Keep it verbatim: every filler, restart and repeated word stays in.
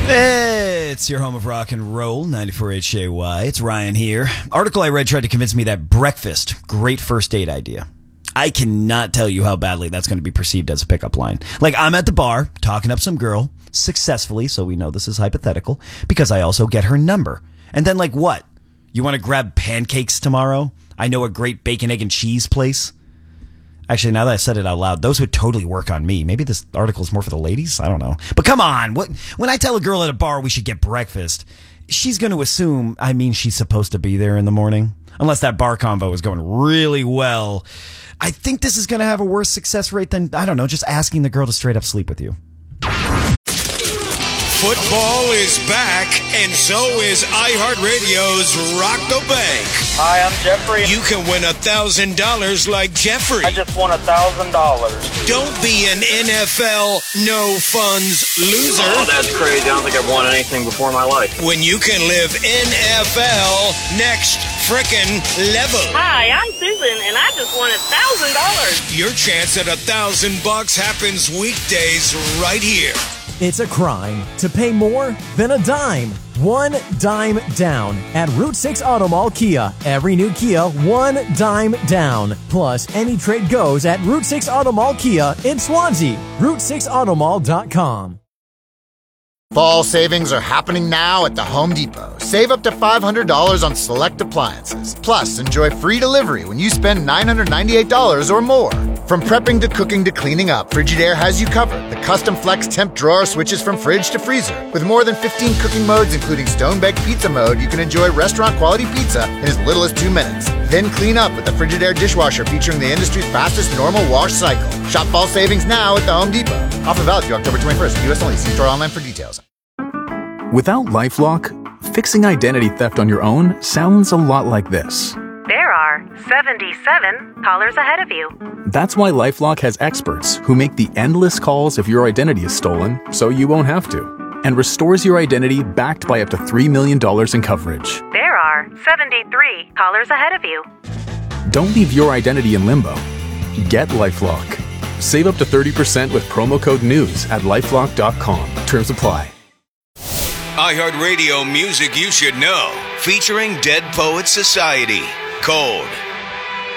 It's your home of rock and roll, ninety-four H J Y. It's Ryan here. Article I read tried to convince me that breakfast, great first date idea. I cannot tell you how badly that's going to be perceived as a pickup line. Like, I'm at the bar, talking up some girl, successfully, so we know this is hypothetical, because I also get her number. And then, like, what? You want to grab pancakes tomorrow? I know a great bacon, egg, and cheese place. Actually, now that I said it out loud, those would totally work on me. Maybe this article is more for the ladies? I don't know. But come on, what? When I tell a girl at a bar we should get breakfast, she's going to assume I mean she's supposed to be there in the morning. Unless that bar convo is going really well. I think this is going to have a worse success rate than, I don't know, just asking the girl to straight up sleep with you. Football is back, and so is iHeartRadio's Rock the Bank. Hi, I'm Jeffrey. You can win one thousand dollars like Jeffrey. I just won one thousand dollars. Don't be an N F L no-funds loser. Oh, that's crazy. I don't think I've won anything before in my life. When you can live N F L next frickin' level. Hi, I'm Susan, and I just won one thousand dollars. Your chance at one thousand bucks happens weekdays right here. It's a crime to pay more than a dime. One dime down at Route six Auto Mall Kia. Every new Kia, one dime down. Plus, any trade goes at Route six Auto Mall Kia in Swansea. Route six auto mall dot com. Fall savings are happening now at the Home Depot. Save up to five hundred dollars on select appliances. Plus, enjoy free delivery when you spend nine hundred ninety-eight dollars or more. From prepping to cooking to cleaning up, Frigidaire has you covered. The custom flex temp drawer switches from fridge to freezer. With more than fifteen cooking modes, including stone-baked pizza mode, you can enjoy restaurant-quality pizza in as little as two minutes. Then clean up with the Frigidaire dishwasher featuring the industry's fastest normal wash cycle. Shop fall savings now at the Home Depot. Offer valid through October twenty-first. U S only. See store online for details. Without LifeLock, fixing identity theft on your own sounds a lot like this. There are seventy-seven callers ahead of you. That's why LifeLock has experts who make the endless calls if your identity is stolen, so you won't have to, and restores your identity backed by up to three million dollars in coverage. There are seventy-three callers ahead of you. Don't leave your identity in limbo. Get LifeLock. Save up to thirty percent with promo code NEWS at lifelock dot com. Terms apply. iHeartRadio music you should know, featuring Dead Poets Society, Cold.